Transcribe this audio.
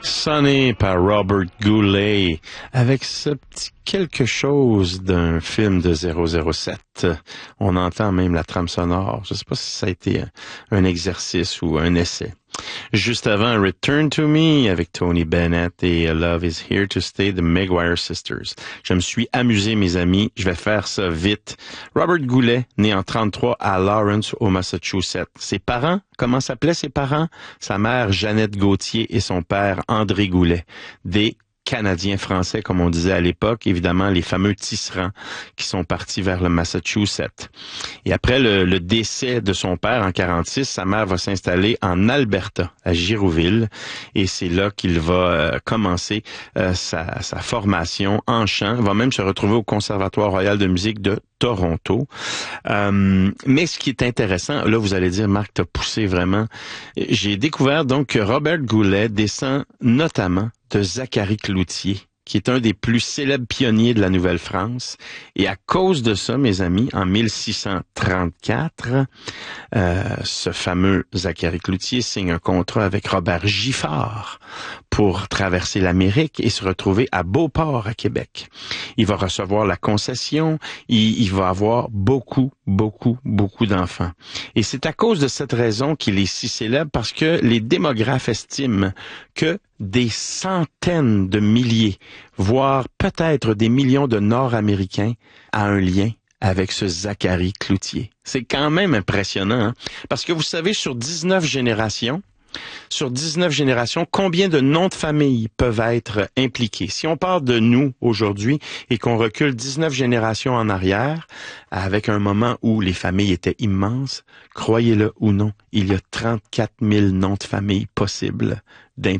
Sonné par Robert Goulet, avec ce petit quelque chose d'un film de 007. On entend même la trame sonore. Je ne sais pas si ça a été un exercice ou un essai. Juste avant, Return to Me avec Tony Bennett et Love is Here to Stay, The Maguire Sisters. Je me suis amusé, mes amis. Je vais faire ça vite. Robert Goulet, né en 33 à Lawrence, au Massachusetts. Ses parents, comment s'appelaient ses parents? Sa mère, Jeannette Gauthier, et son père, André Goulet. Des Canadiens français, comme on disait à l'époque, évidemment les fameux tisserands qui sont partis vers le Massachusetts. Et après le décès de son père en 46, sa mère va s'installer en Alberta, à Girouville, et c'est là qu'il va commencer sa formation en chant. Il va même se retrouver au Conservatoire royal de musique de Toronto. Mais ce qui est intéressant, là vous allez dire, Marc, t'as poussé vraiment. J'ai découvert donc que Robert Goulet descend notamment de Zacharie Cloutier, qui est un des plus célèbres pionniers de la Nouvelle-France. Et à cause de ça, mes amis, en 1634, ce fameux Zacharie Cloutier signe un contrat avec Robert Giffard pour traverser l'Amérique et se retrouver à Beauport, à Québec. Il va recevoir la concession, il va avoir beaucoup d'enfants. Et c'est à cause de cette raison qu'il est si célèbre, parce que les démographes estiment que des centaines de milliers, voire peut-être des millions de Nord-Américains a un lien avec ce Zacharie Cloutier. C'est quand même impressionnant, hein? Parce que vous savez, sur 19 générations, combien de noms de famille peuvent être impliqués? Si on part de nous aujourd'hui et qu'on recule 19 générations en arrière, avec un moment où les familles étaient immenses, croyez-le ou non, il y a 34 000 noms de famille possibles d'impliquer